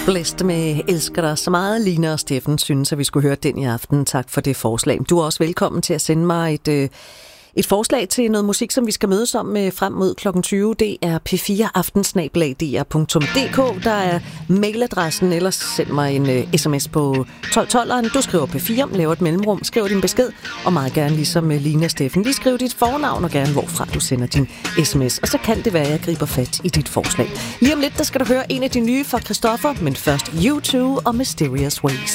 Blæst med Elsker dig så meget. Line og Steffen synes, at vi skulle høre den i aften. Tak for det forslag. Du er også velkommen til at sende mig et forslag til noget musik, som vi skal mødes om frem mod kl. 20. Det er p4aftensnabel.dr.dk. Der er mailadressen. Ellers send mig en sms på 1212'eren. Du skriver P4, laver et mellemrum, skriver din besked, og meget gerne ligesom Line og Steffen. Lige skriv dit fornavn og gerne hvorfra du sender din sms. Og så kan det være, at jeg griber fat i dit forslag. Lige om lidt, der skal du høre en af de nye fra Christoffer, men først U2 og Mysterious Ways.